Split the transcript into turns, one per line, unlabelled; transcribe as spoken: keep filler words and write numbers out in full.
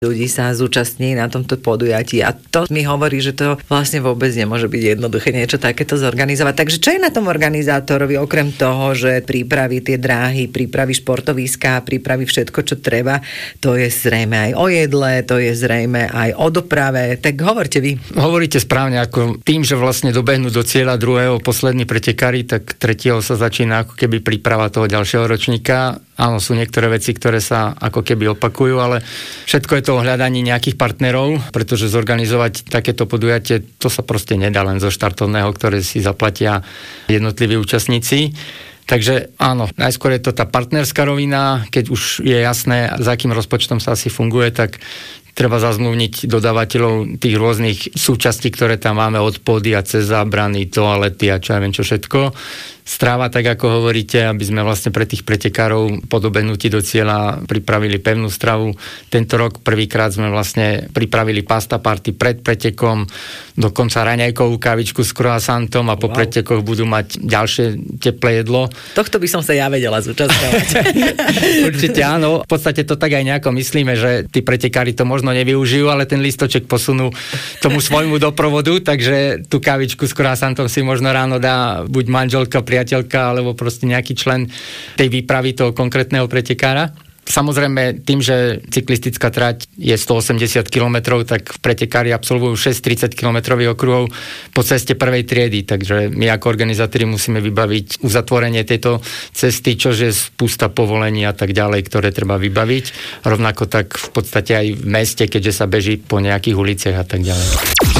ľudí sa zúčastní na tomto podujatí a to mi hovorí, že to vlastne vôbec nemôže byť jednoduché niečo takéto zorganizovať. Takže čo je na tom organizátorovi, okrem toho, že pripraví tie dráhy, pripraví športoviská, pripraví všetko, čo treba, to je zrejme aj o jedle, to je zrejme aj o doprave, tak hovorte vy.
Hovoríte správne, ako tým, že vlastne dobehnú do cieľa druhého poslední pretekári, tak tretieho sa začína ako keby príprava toho ďalšieho ročníka. Áno, sú niektoré veci, ktoré sa ako keby opakujú, ale všetko je to o hľadaní nejakých partnerov, pretože zorganizovať takéto podujatie, to sa proste nedá len zo štartovného, ktoré si zaplatia jednotliví účastníci. Takže áno, najskôr je to tá partnerská rovina, keď už je jasné, za akým rozpočtom sa asi funguje, tak treba zazmluvniť dodávateľov tých rôznych súčastí, ktoré tam máme od pódy a cez zábrany, toalety a čo ja viem čo všetko. Stráva, tak ako hovoríte, aby sme vlastne pre tých pretekárov po dobehnutí do cieľa pripravili pevnú stravu. Tento rok prvýkrát sme vlastne pripravili pasta party pred pretekom, dokonca raňajkovú kávičku s croissantom a po wow. pretekoch budú mať ďalšie teplé jedlo.
Tohto by som sa ja vedela zúčastňovať.
Určite áno. V podstate to tak aj nejako myslíme, že tí pretekári to možno nevyužijú, ale ten listoček posunú tomu svojmu doprovodu, takže tú kávičku s croissantom si možno ráno dá buď manželka, priateľka, alebo proste nejaký člen tej výpravy toho konkrétneho pretekára. Samozrejme, tým, že cyklistická trať je stoosemdesiat kilometrov, tak pretekári absolvujú šesť tridsať kilometrových okruhov po ceste prvej triedy, takže my ako organizátori musíme vybaviť uzatvorenie tejto cesty, čože je spústa povolení a tak ďalej, ktoré treba vybaviť. Rovnako tak v podstate aj v meste, keďže sa beží po nejakých uliciach a tak ďalej.